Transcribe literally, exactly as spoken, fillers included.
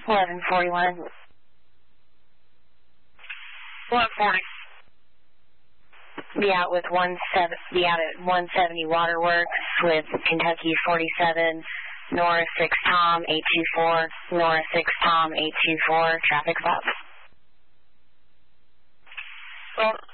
eleven forty-one. eleven forty. Be out with one seven. Be out at one seventy Waterworks with Kentucky forty-seven. Nora six Tom eight two four. Nora six Tom eight two four. Traffic stop. Well,